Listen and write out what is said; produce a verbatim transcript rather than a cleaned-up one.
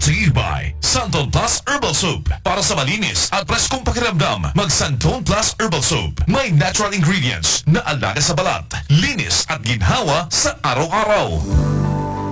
Brought to you by Santon Plus Herbal Soap. Para sa malinis at preskong pakiramdam, mag Santon Plus Herbal Soap. May natural ingredients na alaga sa balat, linis at ginhawa sa araw-araw.